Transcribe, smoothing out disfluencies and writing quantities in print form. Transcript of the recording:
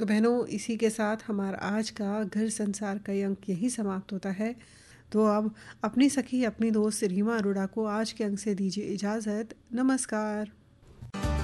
तो बहनों, इसी के साथ हमारा आज का घर संसार का ये अंक यहीं समाप्त होता है। तो अब अपनी सखी, अपनी दोस्त रीमा अरोड़ा को आज के अंक से दीजिए इजाज़त। नमस्कार।